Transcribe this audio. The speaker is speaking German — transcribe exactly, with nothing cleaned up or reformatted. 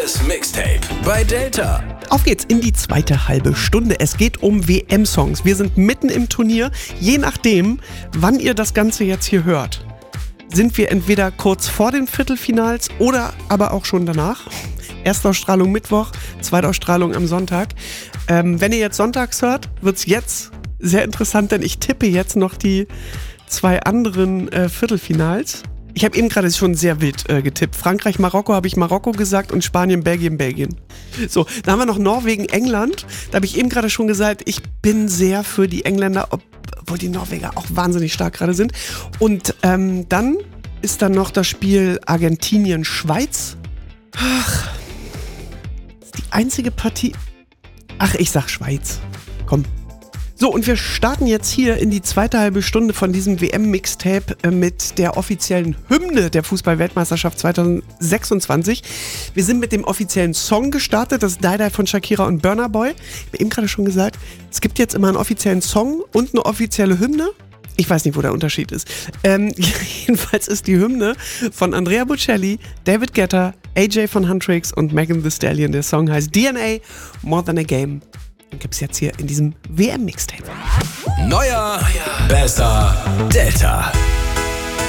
Neues Mixtape bei Delta. Auf geht's in die zweite halbe Stunde. Es geht um W M-Songs. Wir sind mitten im Turnier. Je nachdem, wann ihr das Ganze jetzt hier hört, sind wir entweder kurz vor den Viertelfinals oder aber auch schon danach. Erstausstrahlung Mittwoch, Zweitausstrahlung am Sonntag. Ähm, wenn ihr jetzt sonntags hört, wird's jetzt sehr interessant, denn ich tippe jetzt noch die zwei anderen äh, Viertelfinals. Ich habe eben gerade schon sehr wild äh, getippt. Frankreich, Marokko habe ich Marokko gesagt und Spanien, Belgien, Belgien. So, da haben wir noch Norwegen, England. Da habe ich eben gerade schon gesagt, ich bin sehr für die Engländer, obwohl die Norweger auch wahnsinnig stark gerade sind. Und ähm, dann ist dann noch das Spiel Argentinien, Schweiz. Ach, das ist die einzige Partie. Ach, ich sag Schweiz. Komm. So, und wir starten jetzt hier in die zweite halbe Stunde von diesem W M-Mixtape mit der offiziellen Hymne der Fußball-Weltmeisterschaft zwanzig sechsundzwanzig. Wir sind mit dem offiziellen Song gestartet, das ist Die Die von Shakira und Burna Boy. Ich habe eben gerade schon gesagt, es gibt jetzt immer einen offiziellen Song und eine offizielle Hymne. Ich weiß nicht, wo der Unterschied ist. Ähm, jedenfalls ist die Hymne von Andrea Bocelli, David Guetta, A J von Huntrix und Megan Thee Stallion. Der Song heißt D N A, More Than a Game. Den gibt's jetzt hier in diesem W M-Mixtape. Neuer, besser, Delta.